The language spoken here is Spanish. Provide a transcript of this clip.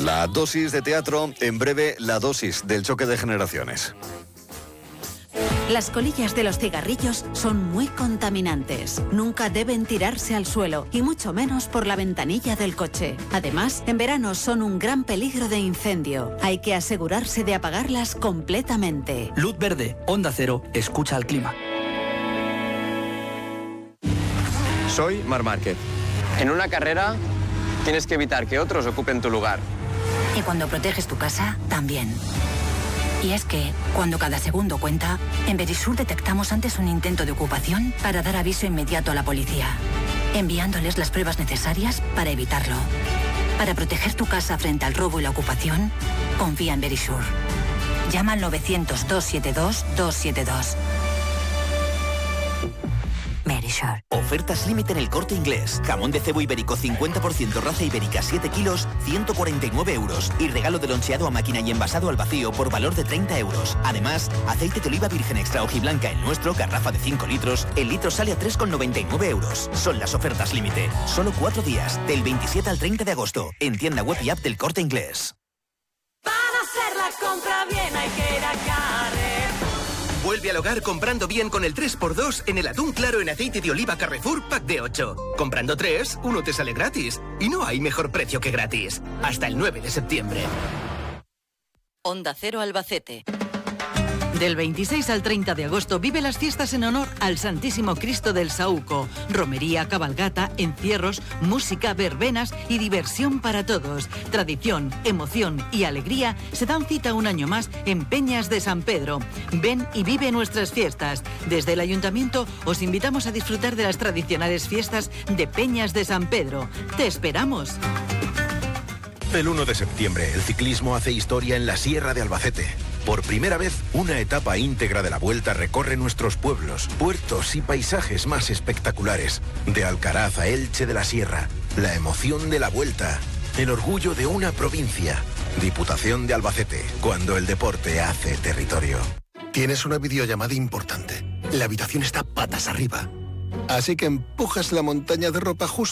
La dosis de teatro, en breve la dosis del choque de generaciones. Las colillas de los cigarrillos son muy contaminantes. Nunca deben tirarse al suelo, y mucho menos por la ventanilla del coche. Además, en verano son un gran peligro de incendio. Hay que asegurarse de apagarlas completamente. Luz verde, Onda Cero, escucha al clima. Soy Marc Márquez. En una carrera tienes que evitar que otros ocupen tu lugar. Y cuando proteges tu casa, también. Y es que, cuando cada segundo cuenta, en Verisur detectamos antes un intento de ocupación para dar aviso inmediato a la policía, enviándoles las pruebas necesarias para evitarlo. Para proteger tu casa frente al robo y la ocupación, confía en Verisur. Llama al 900-272-272. Verisur. Ofertas límite en El Corte Inglés. Jamón de cebo ibérico 50% raza ibérica 7 kilos, 149 euros. Y regalo de loncheado a máquina y envasado al vacío por valor de 30 euros. Además, aceite de oliva virgen extra hojiblanca el nuestro, garrafa de 5 litros. El litro sale a 3,99 euros. Son las ofertas límite. Solo 4 días, del 27 al 30 de agosto. En tienda web y app del Corte Inglés. Para hacer la compra bien hay que ir a Carrer. Vuelve al hogar comprando bien con el 3x2 en el atún claro en aceite de oliva Carrefour Pack de 8. Comprando 3, uno te sale gratis. Y no hay mejor precio que gratis. Hasta el 9 de septiembre. Onda Cero Albacete. Del 26 al 30 de agosto vive las fiestas en honor al Santísimo Cristo del Saúco. Romería, cabalgata, encierros, música, verbenas y diversión para todos. Tradición, emoción y alegría se dan cita un año más en Peñas de San Pedro. Ven y vive nuestras fiestas. Desde el Ayuntamiento os invitamos a disfrutar de las tradicionales fiestas de Peñas de San Pedro. ¡Te esperamos! El 1 de septiembre, el ciclismo hace historia en la Sierra de Albacete. Por primera vez, una etapa íntegra de la Vuelta recorre nuestros pueblos, puertos y paisajes más espectaculares. De Alcaraz a Elche de la Sierra, la emoción de la Vuelta, el orgullo de una provincia. Diputación de Albacete, cuando el deporte hace territorio. Tienes una videollamada importante. La habitación está patas arriba. Así que empujas la montaña de ropa justo